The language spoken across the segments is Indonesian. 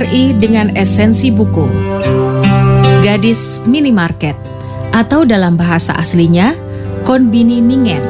RRI dengan esensi buku. Gadis Minimarket, atau dalam bahasa aslinya, Konbini Ningen,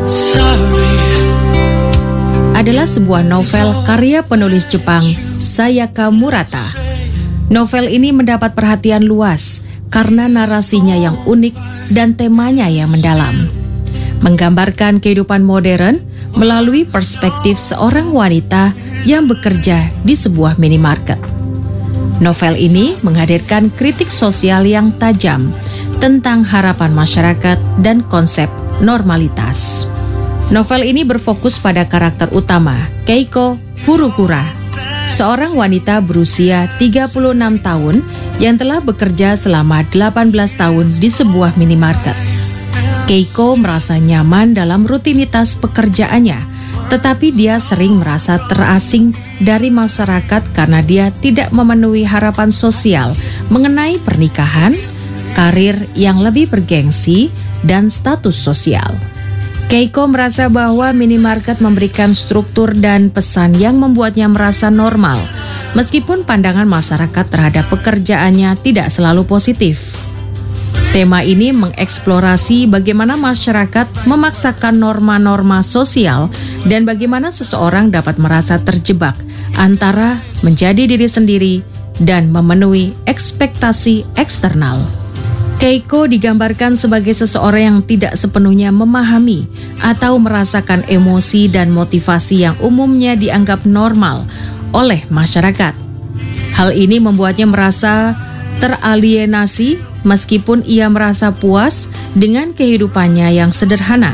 adalah sebuah novel karya penulis Jepang Sayaka Murata. Novel ini mendapat perhatian luas karena narasinya yang unik dan temanya yang mendalam. Menggambarkan kehidupan modern melalui perspektif seorang wanita yang bekerja di sebuah minimarket. Novel ini menghadirkan kritik sosial yang tajam tentang harapan masyarakat dan konsep normalitas. Novel ini berfokus pada karakter utama, Keiko Furukura, seorang wanita berusia 36 tahun yang telah bekerja selama 18 tahun di sebuah minimarket. Keiko merasa nyaman dalam rutinitas pekerjaannya, tetapi dia sering merasa terasing dari masyarakat karena dia tidak memenuhi harapan sosial mengenai pernikahan, karir yang lebih bergengsi, dan status sosial. Keiko merasa bahwa minimarket memberikan struktur dan pesan yang membuatnya merasa normal, meskipun pandangan masyarakat terhadap pekerjaannya tidak selalu positif. Tema ini mengeksplorasi bagaimana masyarakat memaksakan norma-norma sosial dan bagaimana seseorang dapat merasa terjebak antara menjadi diri sendiri dan memenuhi ekspektasi eksternal. Keiko digambarkan sebagai seseorang yang tidak sepenuhnya memahami atau merasakan emosi dan motivasi yang umumnya dianggap normal oleh masyarakat. Hal ini membuatnya merasa teralienasi meskipun ia merasa puas dengan kehidupannya yang sederhana.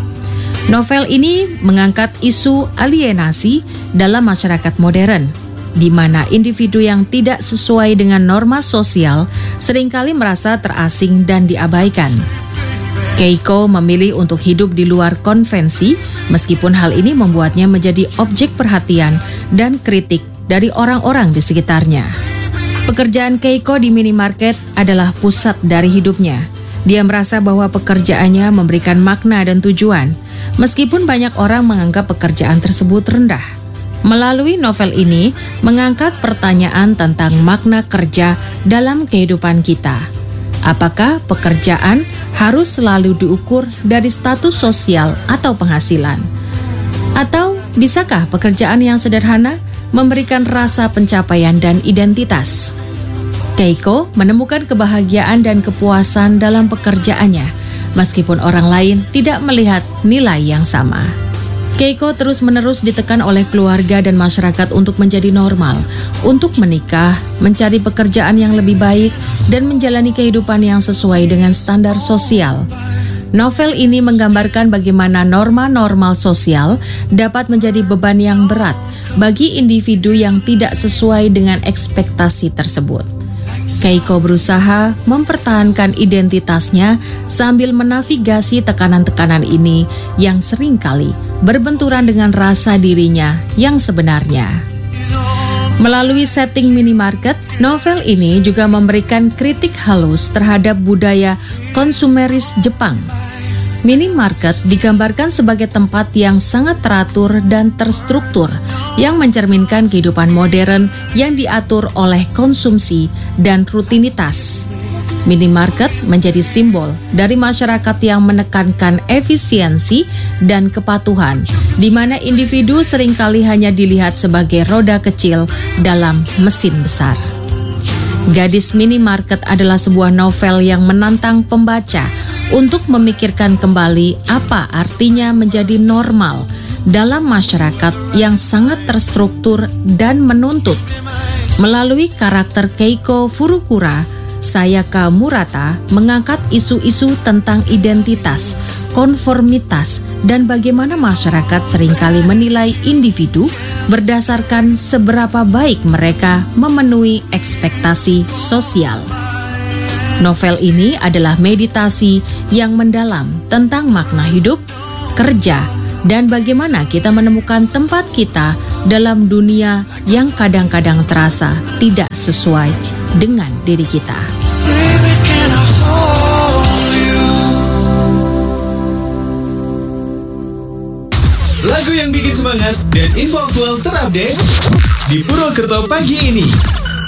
Novel ini mengangkat isu alienasi dalam masyarakat modern, di mana individu yang tidak sesuai dengan norma sosial seringkali merasa terasing dan diabaikan. Keiko memilih untuk hidup di luar konvensi, meskipun hal ini membuatnya menjadi objek perhatian dan kritik dari orang-orang di sekitarnya. Pekerjaan Keiko di minimarket adalah pusat dari hidupnya. Dia merasa bahwa pekerjaannya memberikan makna dan tujuan, meskipun banyak orang menganggap pekerjaan tersebut rendah. Melalui novel ini, mengangkat pertanyaan tentang makna kerja dalam kehidupan kita. Apakah pekerjaan harus selalu diukur dari status sosial atau penghasilan? Atau bisakah pekerjaan yang sederhana memberikan rasa pencapaian dan identitas? Keiko menemukan kebahagiaan dan kepuasan dalam pekerjaannya, meskipun orang lain tidak melihat nilai yang sama. Keiko terus-menerus ditekan oleh keluarga dan masyarakat untuk menjadi normal, untuk menikah, mencari pekerjaan yang lebih baik, dan menjalani kehidupan yang sesuai dengan standar sosial. Novel ini menggambarkan bagaimana norma-norma sosial dapat menjadi beban yang berat bagi individu yang tidak sesuai dengan ekspektasi tersebut. Keiko berusaha mempertahankan identitasnya sambil menavigasi tekanan-tekanan ini yang seringkali berbenturan dengan rasa dirinya yang sebenarnya. Melalui setting minimarket, novel ini juga memberikan kritik halus terhadap budaya konsumeris Jepang. Minimarket digambarkan sebagai tempat yang sangat teratur dan terstruktur, yang mencerminkan kehidupan modern yang diatur oleh konsumsi dan rutinitas. Minimarket menjadi simbol dari masyarakat yang menekankan efisiensi dan kepatuhan, di mana individu seringkali hanya dilihat sebagai roda kecil dalam mesin besar. Gadis Minimarket adalah sebuah novel yang menantang pembaca untuk memikirkan kembali apa artinya menjadi normal dalam masyarakat yang sangat terstruktur dan menuntut. Melalui karakter Keiko Furukura, Sayaka Murata mengangkat isu-isu tentang identitas, konformitas, dan bagaimana masyarakat seringkali menilai individu berdasarkan seberapa baik mereka memenuhi ekspektasi sosial. Novel ini adalah meditasi yang mendalam tentang makna hidup, kerja, dan bagaimana kita menemukan tempat kita dalam dunia yang kadang-kadang terasa tidak sesuai dengan diri kita. Lagu yang bikin semangat dan info aktual terupdate di Purwokerto pagi ini.